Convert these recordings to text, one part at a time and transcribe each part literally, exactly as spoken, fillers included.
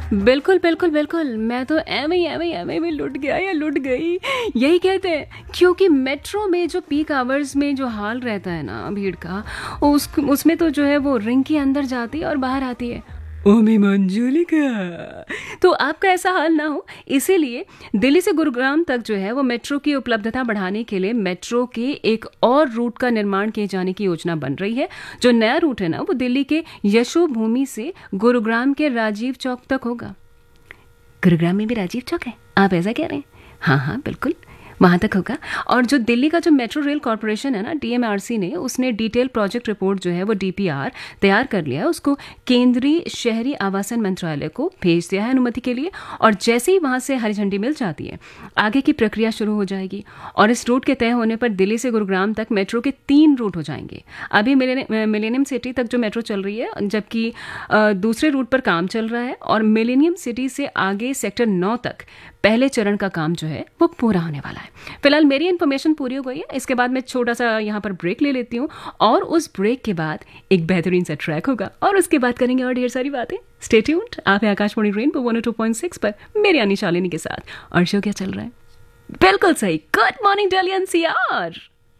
बिल्कुल, बिल्कुल, बिल्कुल। मैं तो एवं ही एवं ही एवं ही में लुट गया या लुट गई, यही कहते हैं। क्योंकि मेट्रो में जो पीक आवर्स में जो हाल रहता है ना भीड़ का, उस उसमें तो जो है वो रिंकी अंदर जाती है और बाहर आती है। ओमी मंजुलिका, तो आपका ऐसा हाल ना हो, इसीलिए दिल्ली से गुरुग्राम तक जो है वो मेट्रो की उपलब्धता बढ़ाने के लिए मेट्रो के एक और रूट का निर्माण किए जाने की योजना बन रही है। जो नया रूट है ना वो दिल्ली के यशो भूमि से गुरुग्राम के राजीव चौक तक होगा। गुरुग्राम में भी राजीव चौक है, आप ऐसा कह रहे हैं? हाँ हाँ बिल्कुल, वहाँ तक होगा। और जो दिल्ली का जो मेट्रो रेल कॉरपोरेशन है ना, डीएमआरसी ने, उसने डिटेल प्रोजेक्ट रिपोर्ट जो है वो डीपीआर तैयार कर लिया है, उसको केंद्रीय शहरी आवासन मंत्रालय को भेज दिया है अनुमति के लिए। और जैसे ही वहाँ से हरी झंडी मिल जाती है, आगे की प्रक्रिया शुरू हो जाएगी। और इस रूट के तय होने पर दिल्ली से गुरुग्राम तक मेट्रो के तीन रूट हो जाएंगे। अभी मिलेनियम सिटी तक जो मेट्रो चल रही है, जबकि दूसरे रूट पर काम चल रहा है। और मिलेनियम सिटी से आगे सेक्टर नौ तक पहले चरण का काम जो है वो पूरा होने वाला है। फिलहाल मेरी इन्फॉर्मेशन पूरी हो गई है। इसके बाद मैं छोटा सा यहाँ पर ब्रेक ले लेती हूँ, और उस ब्रेक के बाद एक बेहतरीन सा ट्रैक होगा, और उसके बाद करेंगे और ढेर सारी बातें। स्टे ट्यून्ड, आप है Akashvani rainbow one O two point six पर मेरी यानी शालिनी के साथ। और शो क्या चल रहा है? बिल्कुल सही, good morning Delhi NCR.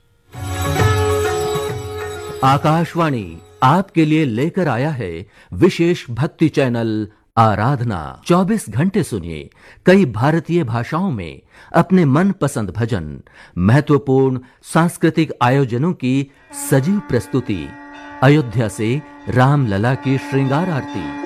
Akashvani आपके लिए लेकर आया है विशेष भक्ति चैनल आराधना। चौबीस घंटे सुनिए कई भारतीय भाषाओं में अपने मनपसंद भजन, महत्वपूर्ण सांस्कृतिक आयोजनों की सजीव प्रस्तुति, अयोध्या से रामलला की श्रृंगार आरती,